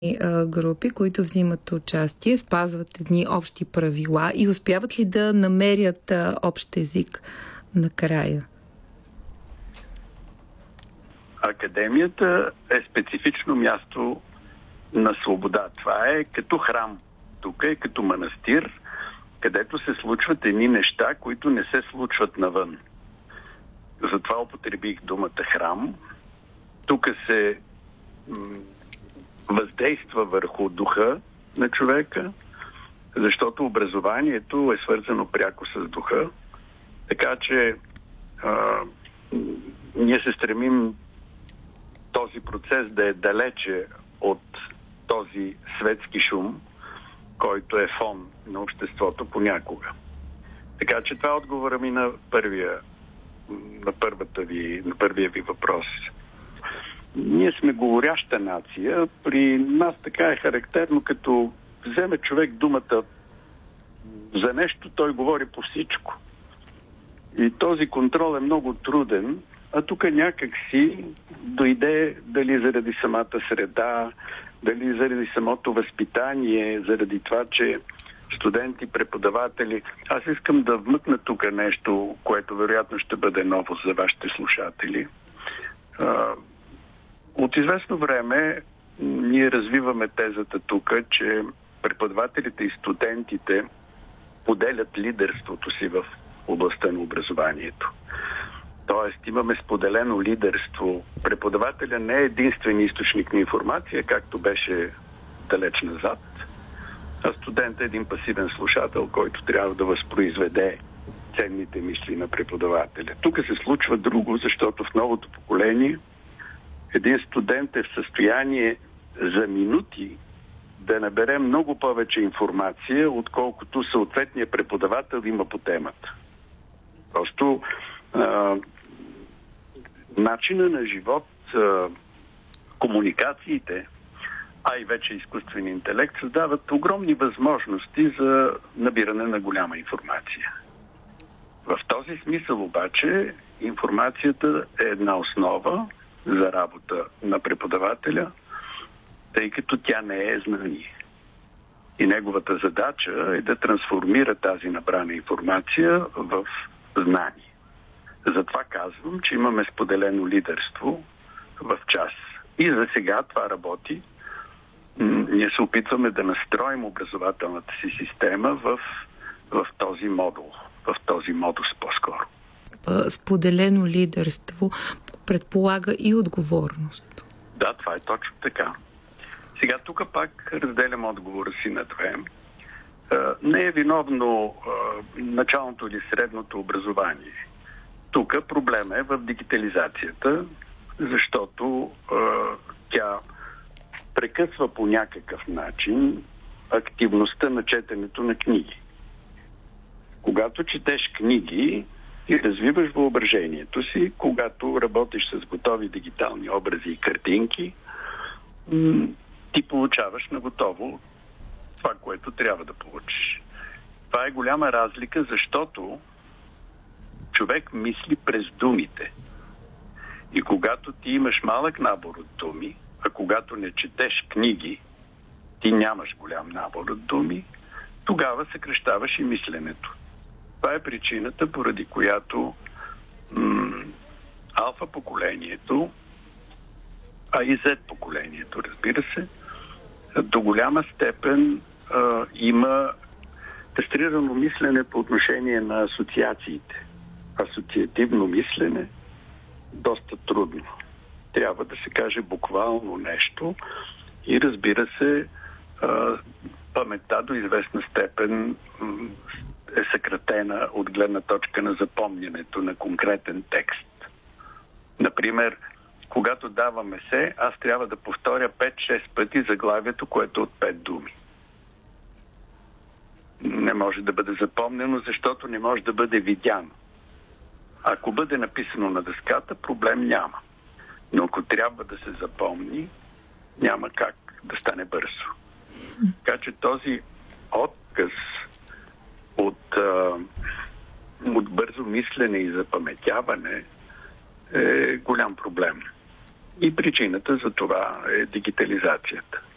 групи, които взимат участие, спазват едни общи правила и успяват ли да намерят общ език накрая? Академията е специфично място на свобода. Това е като храм. Тук е като манастир, където се случват едни неща, които не се случват навън. Затова употребих думата храм. Тук се въздейства върху духа на човека, защото образованието е свързано пряко с духа. Така че ние се стремим този процес да е далече от този светски шум, който е фон на обществото понякога. Така че това е отговора ми на първия ви въпрос. Ние сме говоряща нация. При нас така е характерно, като вземе човек думата за нещо, той говори по всичко. И този контрол е много труден, а тук някак си дойде дали заради самата среда, дали заради самото възпитание, заради това, че студенти, преподаватели. Аз искам да вмъкна тук нещо, което вероятно ще бъде ново за вашите слушатели. От известно време ние развиваме тезата тук, че преподавателите и студентите поделят лидерството си в областта на образованието. Тоест имаме споделено лидерство. Преподавателя не е единствен източник на информация, както беше далеч назад, а студент е един пасивен слушател, който трябва да възпроизведе ценните мисли на преподавателя. Тук се случва друго, защото в новото поколение един студент е в състояние за минути да набере много повече информация, отколкото съответният преподавател има по темата. Просто начина на живот, комуникациите, а и вече изкуствен интелект създават огромни възможности за набиране на голяма информация. В този смисъл обаче информацията е една основа за работа на преподавателя, тъй като тя не е знание. И неговата задача е да трансформира тази набрана информация в знание. Затова казвам, че имаме споделено лидерство в час. И за сега това работи. Ние се опитваме да настроим образователната си система в този модул. В този модус по-скоро. Споделено лидерство предполага и отговорност. Да, това е точно така. Сега тук пак разделям отговора си на две. Не е виновно началното или средното образование. Тук проблема е в дигитализацията, защото тя прекъсва по някакъв начин активността на четенето на книги. Когато четеш книги, ти развиваш въображението си, когато работиш с готови дигитални образи и картинки, ти получаваш на готово това, което трябва да получиш. Това е голяма разлика, защото човек мисли през думите. И когато ти имаш малък набор от думи, а когато не четеш книги, ти нямаш голям набор от думи, тогава съкращаваш и мисленето. Това е причината, поради която алфа поколението, а и Z поколението, разбира се, до голяма степен има кастрирано мислене по отношение на асоциациите. Асоциативно мислене доста трудно. Трябва да се каже буквално нещо и, разбира се, паметта до известна степен е съкратена от гледна точка на запомнянето на конкретен текст. Например, когато даваме се, аз трябва да повторя 5-6 пъти заглавието, което е от 5 думи. Не може да бъде запомнено, защото не може да бъде видяно. Ако бъде написано на дъската, проблем няма. Но ако трябва да се запомни, няма как да стане бързо. Така че този отказ от бързо мислене и запаметяване е голям проблем. И причината за това е дигитализацията.